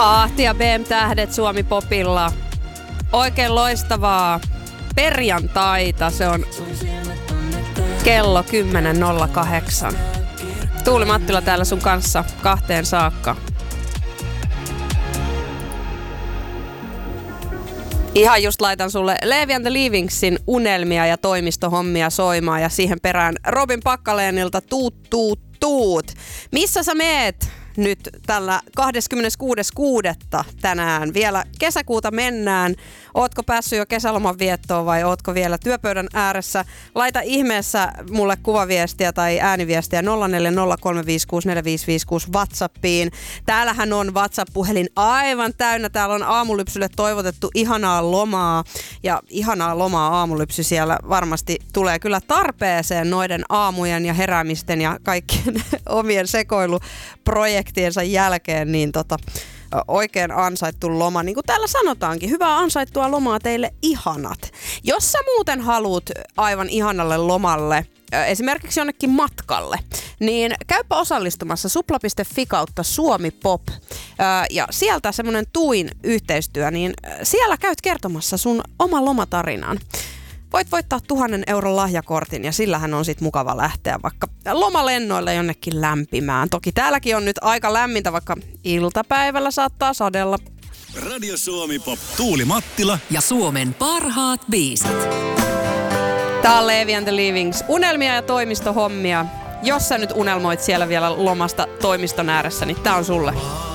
Ahti ja BM-tähdet Suomi Popilla. Oikein loistavaa perjantaita. Se on kello 10.08. Tuuli Mattila täällä sun kanssa 2 saakka. Ihan just laitan sulle Leevi and the Leavingsin unelmia ja toimistohommia soimaan ja siihen perään Robin Packalenilta tuut. Missä sä meet nyt tällä 26.6. tänään? Vielä kesäkuuta mennään. Ootko päässyt jo kesäloman viettoon vai ootko vielä työpöydän ääressä? Laita ihmeessä mulle kuvaviestiä tai ääniviestiä 0403564556 WhatsAppiin. Täällähän on WhatsApp-puhelin aivan täynnä. Täällä on Aamulypsylle toivotettu ihanaa lomaa. Ja ihanaa lomaa Aamulypsy siellä varmasti tulee kyllä tarpeeseen noiden aamujen ja heräämisten ja kaikkien omien sekoiluprojektiensa jälkeen. Niin oikein ansaittu loma, niin kuin täällä sanotaankin. Hyvää ansaittua lomaa teille ihanat. Jos sä muuten haluat aivan ihanalle lomalle, esimerkiksi jonnekin matkalle, niin käypä osallistumassa supla.fi kautta Suomi Pop. Ja sieltä semmonen tuin yhteistyö, niin siellä käyt kertomassa sun oman lomatarinan. Voit voittaa 1 000 euron lahjakortin ja sillähän on sit mukava lähteä vaikka lomalennoille jonnekin lämpimään. Toki täälläkin on nyt aika lämmintä, vaikka iltapäivällä saattaa sadella. Radio Suomi Pop, Tuuli Mattila ja Suomen parhaat biisit. Tää on Leevi and the Leavings. Unelmia ja toimistohommia. Jos sä nyt unelmoit siellä vielä lomasta toimiston ääressä, niin tää on sulle.